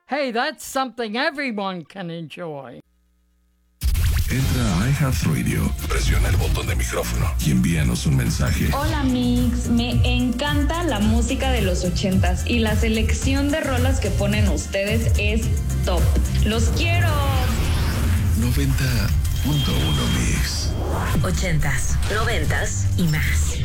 Hey, that's something everyone can enjoy. Entra a iHeartRadio, presiona el botón de micrófono y envíanos un mensaje. Hola Mix, me encanta la música de los 80s y la selección de rolas que ponen ustedes es top. ¡Los quiero! 90.1 Mix. 80s, 90s y más.